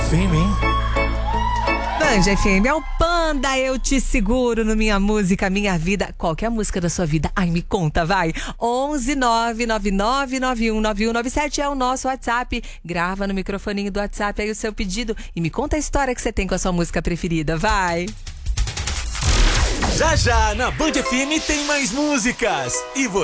FM, hein? Band FM é o Panda, eu te seguro no Minha Música, Minha Vida. Qual que é a música da sua vida? Ai, me conta, vai. 11 999919197 é o nosso WhatsApp. Grava no microfoninho do WhatsApp aí o seu pedido e me conta a história que você tem com a sua música preferida, vai. Já já na Band FM tem mais músicas. E você